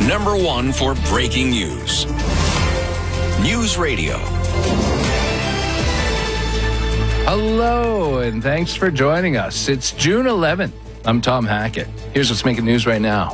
Number one for breaking news. News Radio. Hello, and thanks for joining us. It's June 11th. I'm Tom Hackett. Here's what's making news right now.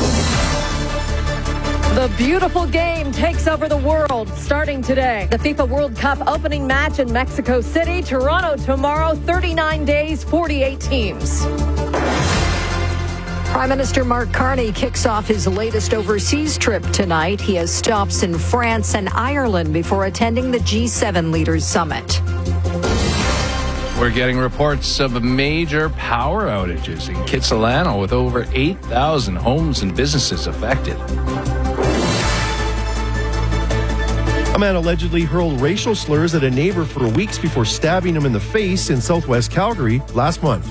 The beautiful game takes over the world starting today. The FIFA World Cup opening match in Mexico City. Toronto tomorrow, 39 days, 48 teams. Prime Minister Mark Carney kicks off his latest overseas trip tonight. He has stops in France and Ireland before attending the G7 Leaders Summit. We're getting reports of major power outages in Kitsilano with over 8,000 homes and businesses affected. A man allegedly hurled racial slurs at a neighbor for weeks before stabbing him in the face in southwest Calgary last month.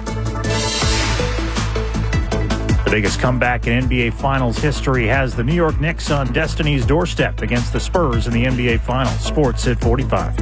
The biggest comeback in NBA Finals history has the New York Knicks on destiny's doorstep against the Spurs in the NBA Finals. Sports at 45.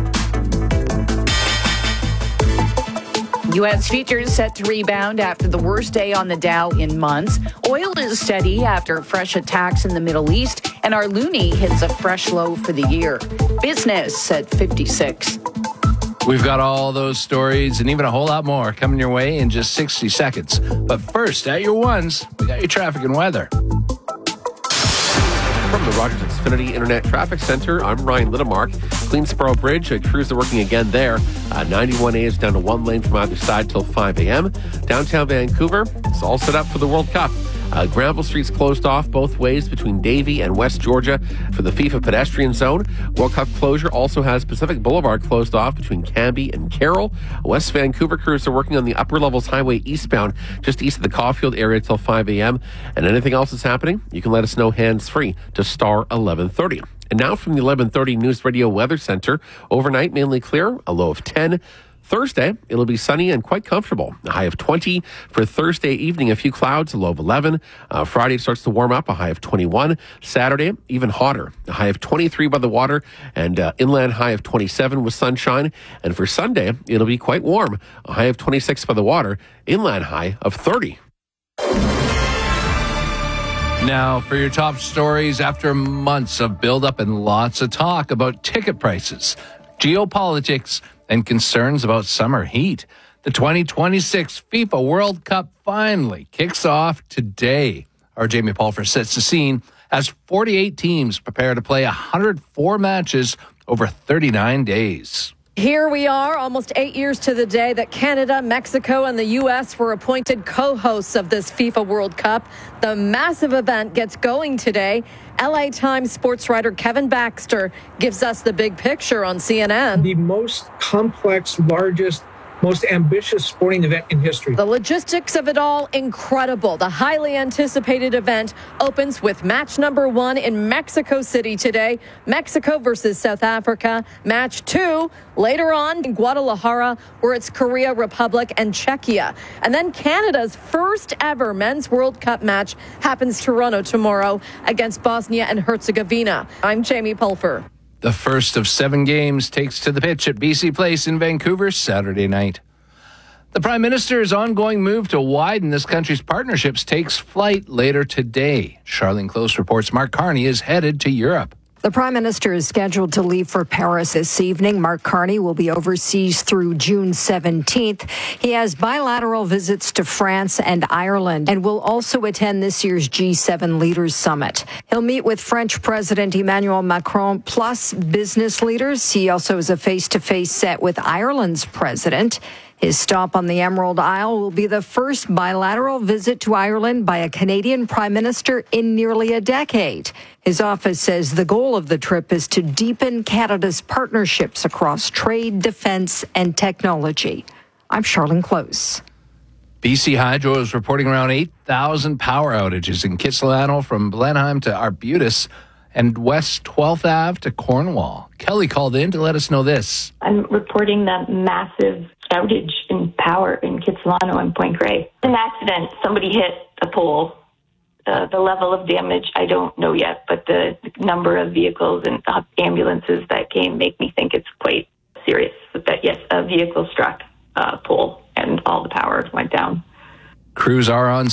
U.S. futures set to rebound after the worst day on the Dow in months. Oil is steady after fresh attacks in the Middle East, and our loonie hits a fresh low for the year. Business at 56. We've got all those stories and even a whole lot more coming your way in just 60 seconds. But first, at your ones, we got your traffic and weather. From the Rogers Xfinity Internet Traffic Center, I'm Ryan Littlemark. Queensboro Bridge, crews are working again there. 91A is down to one lane from either side till 5 a.m. Downtown Vancouver, it's all set up for the World Cup. Granville Street's closed off both ways between Davie and West Georgia for the FIFA pedestrian zone. World Cup closure also has Pacific Boulevard closed off between Cambie and Carroll. West Vancouver crews are working on the upper levels highway eastbound just east of the Caulfield area till 5 a.m. And anything else that's happening, you can let us know hands-free to star 1130. And now from the 1130 News Radio Weather Center, overnight mainly clear, a low of 10. Thursday, it'll be sunny and quite comfortable. A high of 20. For Thursday evening, a few clouds, a low of 11. Friday starts to warm up, a high of 21. Saturday, even hotter, a high of 23 by the water, and inland high of 27 with sunshine. And for Sunday, it'll be quite warm, a high of 26 by the water, inland high of 30. Now, for your top stories after months of buildup and lots of talk about ticket prices, geopolitics, and concerns about summer heat. The 2026 FIFA World Cup finally kicks off today. Our Jamie Pulfer sets the scene as 48 teams prepare to play 104 matches over 39 days. Here we are, almost 8 years to the day that Canada, Mexico, and the U.S. were appointed co-hosts of this FIFA World Cup. The massive event gets going today. LA Times sports writer Kevin Baxter gives us the big picture on CNN. The most complex, largest, most ambitious sporting event in history. The logistics of it all, incredible. The highly anticipated event opens with match number 1 in Mexico City today. Mexico versus South Africa. Match 2 later on in Guadalajara, where it's Korea, Republic, and Czechia. And then Canada's first ever men's World Cup match happens Toronto tomorrow against Bosnia and Herzegovina. I'm Jamie Pulfer. The first of 7 games takes to the pitch at BC Place in Vancouver Saturday night. The Prime Minister's ongoing move to widen this country's partnerships takes flight later today. Charlene Close reports Mark Carney is headed to Europe. The Prime Minister is scheduled to leave for Paris this evening. Mark Carney will be overseas through June 17th. He has bilateral visits to France and Ireland and will also attend this year's G7 Leaders Summit. He'll meet with French President Emmanuel Macron plus business leaders. He also has a face-to-face set with Ireland's president. His stop on the Emerald Isle will be the first bilateral visit to Ireland by a Canadian Prime Minister in nearly a decade. His office says the goal of the trip is to deepen Canada's partnerships across trade, defense, and technology. I'm Charlene Close. BC Hydro is reporting around 8,000 power outages in Kitsilano from Blenheim to Arbutus and West 12th Ave to Cornwall. Kelly called in to let us know this. I'm reporting that massive outage in power in Kitsilano and Point Grey. An accident. Somebody hit a pole. The level of damage, I don't know yet, but the number of vehicles and ambulances that came make me think it's quite serious. But yes, a vehicle struck a pole and all the power went down. Crews are on